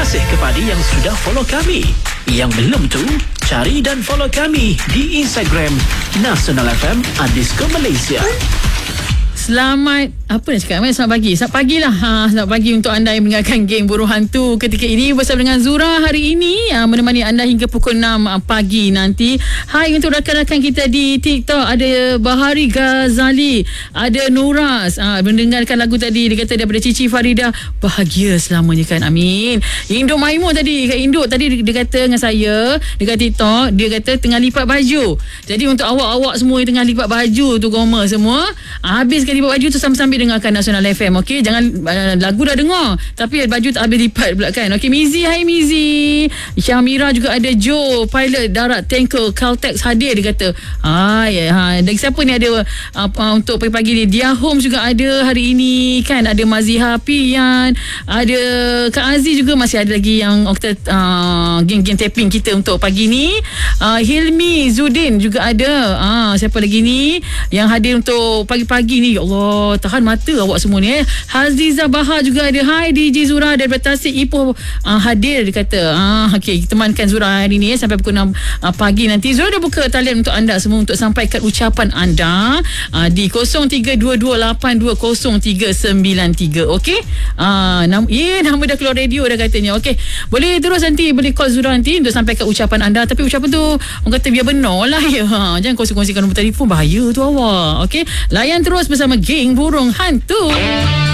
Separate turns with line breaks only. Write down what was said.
kasih kepada yang sudah follow kami. Yang belum tu, cari dan follow kami di Instagram Nasional FM _Malaysia.
Selamat selamat pagi. Selamat pagi lah. Selamat pagi untuk anda yang mendengarkan Geng Burung Hantu ketika ini bersama dengan Zura hari ini menemani anda hingga pukul 6 pagi nanti. Hai untuk rakan-rakan kita di TikTok, ada Bahari Ghazali, ada Nuras mendengarkan lagu tadi, dia kata daripada Cici Farida, bahagia selamanya kan, amin. Induk Maimun tadi, Kak Induk tadi dia kata dengan saya dekat TikTok, dia kata tengah lipat baju. Jadi untuk awak-awak semua yang tengah lipat baju tu, Goma semua, habiskan lipat baju tu sambil-sambil dengarkan Nasional FM, okey? Jangan lagu dah dengar tapi baju tak habis lipat pula kan. Okey, Mizi, hai Mizi. Syamira juga ada, Joe pilot darat tanker Caltex hadir, dia kata. Dan siapa ni ada untuk pagi-pagi ni? Dia Home juga ada hari ini kan, ada Maziha Pian, ada Kak Aziz juga, masih ada lagi yang geng-geng tapping kita untuk pagi ni. Hilmi Zudin juga ada. Siapa lagi ni yang hadir untuk pagi-pagi ni? Ya Allah, tahan mata awak semua ni. Haziza Bahar juga ada. Hai DJ Zura daripada Tasik Ipoh hadir, dia kata. Okey, temankan Zura hari ni sampai pukul 6 pagi nanti. Zura dah buka talian untuk anda semua untuk sampaikan ucapan anda di 0322820393. Okey, nama dah keluar radio dah katanya. Okey, boleh terus nanti boleh call Zura nanti untuk sampaikan ucapan anda, tapi ucapan tu orang kata biar benar lah ya. Jangan kongsi-kongsikan nombor telefon, bahaya tu awak. Okey, layan terus bersama Geng Burung Hantu.